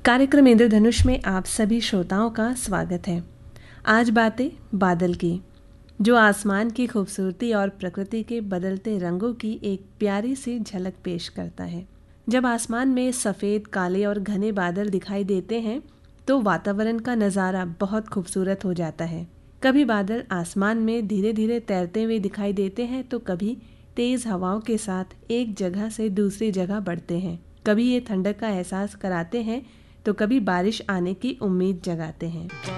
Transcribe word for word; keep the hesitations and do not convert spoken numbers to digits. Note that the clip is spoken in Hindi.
कार्यक्रम इंद्रधनुष में आप सभी श्रोताओं का स्वागत है। आज बातें बादल की, जो आसमान की खूबसूरती और प्रकृति के बदलते रंगों की एक प्यारी सी झलक पेश करता है। जब आसमान में सफ़ेद, काले और घने बादल दिखाई देते हैं तो वातावरण का नज़ारा बहुत खूबसूरत हो जाता है। कभी बादल आसमान में धीरे धीरे तैरते हुए दिखाई देते हैं तो कभी तेज़ हवाओं के साथ एक जगह से दूसरी जगह बढ़ते हैं। कभी ये ठंडक का एहसास कराते हैं तो कभी बारिश आने की उम्मीद जगाते हैं।